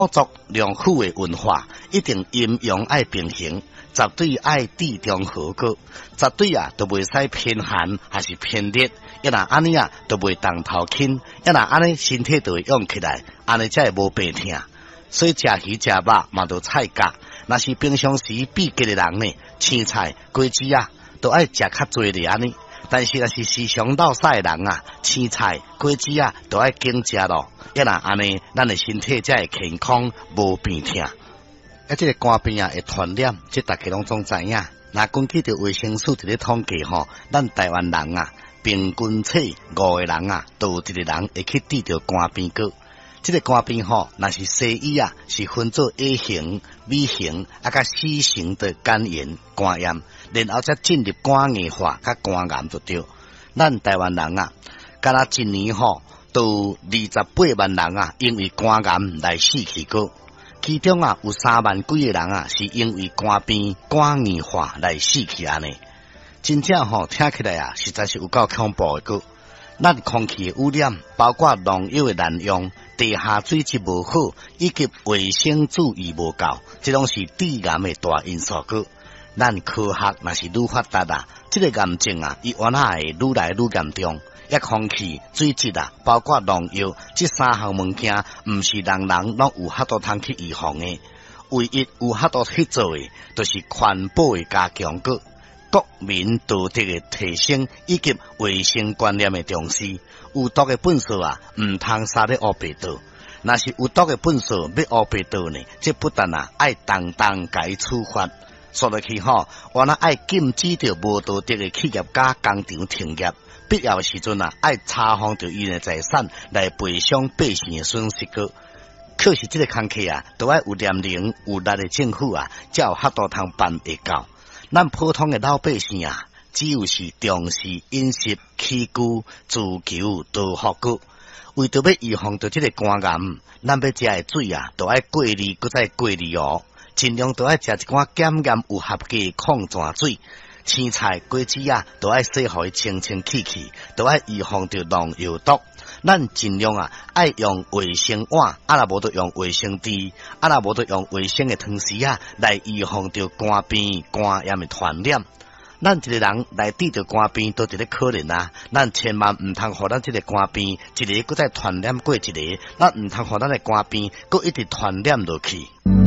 国族良好的文化，一定阴阳爱平衡，绝对爱地中和歌，绝对都袂使偏寒还是偏热，一若安尼都袂当头轻，一若安尼身体就会用起来，安尼才会无病痛。所以食鱼食肉嘛都菜价，若是平常时闭结的人呢，青菜、果子都爱食较侪咧安尼。但是若是时常落屎的人青菜、果子都爱经食咯，一若安尼，咱的身体才会健康，无病痛。这个肝病会传染，这大家拢总知影。那根据着卫生署伫咧统计咱台湾人平均测5个人都有一个人会去得着肝病过。这个肝病若是西医是分做 A 型、B 型甲 C 型的肝炎、肝炎，然后才进入肝硬化甲肝癌就对。咱台湾人敢若一年都28万人因为肝癌来死去过，其中有3万几个人是因为肝病、肝硬化来死去安尼。真正听起来实在是有够恐怖的个。咱空气的污染，包括农药的滥用、地下水质无好，以及卫生注意无够，这拢是致癌的大因素个。咱科学若是愈发达这个癌症伊原来会愈来愈严重。空气、水质包括农药，这3项物件，毋是人人拢有法度通去预防的。唯一有法度去做的，就是环保的加强个。国民道德的提升以及卫生观念的重视，有毒的粪扫唔通撒咧乌白道。若是有毒的粪扫要乌白道呢，这不但爱当当改处罚，说落去原来爱禁止着无道德的企业家工厂停业，必要的时阵爱查封着伊的财产来赔偿百姓的损失个。可是这个工课都爱有廉能有力的政府才有法度通办会到。咱普通的老百姓只有是重视饮食、起居、自求多福个。为着要预防着这个肝癌，咱要食的水都爱过滤，搁再过滤哦。尽量都爱食一罐减盐有合格的矿泉水。青菜、果子都爱洗互伊清清气气，都爱预防着农药毒。咱尽量爱用卫生碗，若无就用卫生纸，若无就用卫生的汤匙来预防着肝病、肝炎的传染。咱一个人来得着肝病都一个可能咱千万唔通互咱这个肝病一个搁再传染过一个，咱唔通互咱的肝病搁一直传染落去。